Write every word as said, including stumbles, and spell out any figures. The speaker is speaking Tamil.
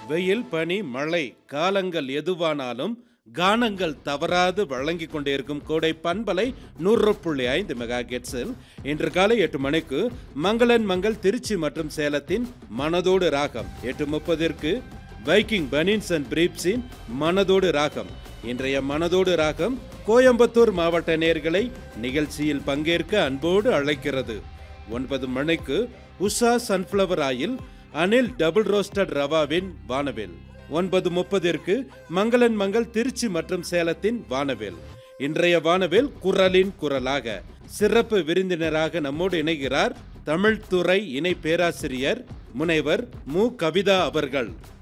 வெயில், பனி, மழை காலங்கள் எதுவானாலும் கானங்கள் தவறாது வழங்கிக் கொண்டிருக்கும் கோடை பண்பலை நூறு புள்ளி ஐந்து மெகா ஹெர்ட்ஸில் இன்று காலை எட்டு மணிக்கு மங்களன் மங்கள் திருச்சி மற்றும் சேலத்தின் மனதோடு ராகம், எட்டு முப்பதிற்கு வைக்கிங் பனின்ஸ் அண்ட் பிரீப்ஸின் மனதோடு ராகம். இன்றைய மனதோடு ராகம் கோயம்புத்தூர் மாவட்ட நேயர்களை நிகழ்ச்சியில் பங்கேற்க அன்போடு அழைக்கிறது. ஒன்பது மணிக்கு Usha sunflower oil Anil double roasted ரவாவின் வானவில். ஒன்பது முப்பதிற்கு மங்களன் மங்கள் திருச்சி மற்றும் சேலத்தின் வானவில். இன்றைய வானவில் குரலின் குரலாக சிறப்பு விருந்தினராக நம்மோடு இணைகிறார் தமிழ்துறை இணை பேராசிரியர் முனைவர் மு கவிதா அவர்கள்.